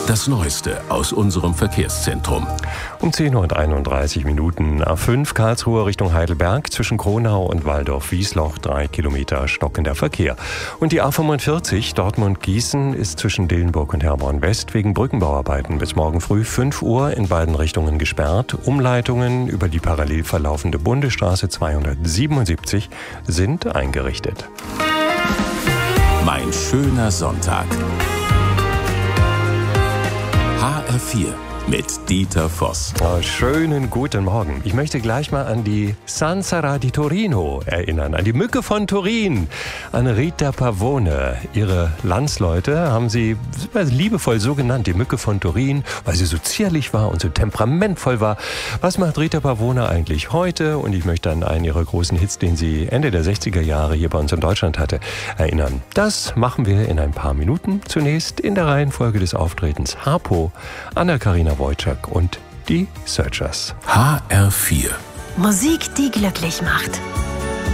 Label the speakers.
Speaker 1: Das Neueste aus unserem Verkehrszentrum.
Speaker 2: Um 10:31 Minuten A5 Karlsruhe Richtung Heidelberg zwischen Kronau und Walldorf-Wiesloch 3 Kilometer stockender Verkehr. Und die A45 Dortmund-Gießen ist zwischen Dillenburg und Herborn-West wegen Brückenbauarbeiten bis morgen früh 5 Uhr in beiden Richtungen gesperrt. Umleitungen über die parallel verlaufende Bundesstraße 277 sind eingerichtet.
Speaker 1: Mein schöner Sonntag. HR4 mit Dieter Voss.
Speaker 2: Schönen guten Morgen. Ich möchte gleich mal an die Sansara di Torino erinnern, an die Mücke von Turin, an Rita Pavone. Ihre Landsleute haben sie liebevoll so genannt, die Mücke von Turin, weil sie so zierlich war und so temperamentvoll war. Was macht Rita Pavone eigentlich heute? Und ich möchte an einen ihrer großen Hits, den sie Ende der 60er Jahre hier bei uns in Deutschland hatte, erinnern. Das machen wir in ein paar Minuten. Zunächst in der Reihenfolge des Auftretens Harpo, Anna-Karina Wojcik und die Searchers.
Speaker 1: HR4.
Speaker 3: Musik, die glücklich macht.